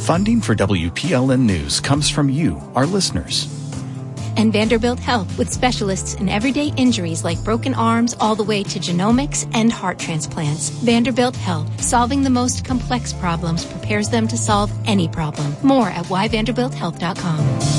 Funding for WPLN News comes from you, our listeners. And Vanderbilt Health, with specialists in everyday injuries like broken arms all the way to genomics and heart transplants. Vanderbilt Health, solving the most complex problems, prepares them to solve any problem. More at whyvanderbilthealth.com.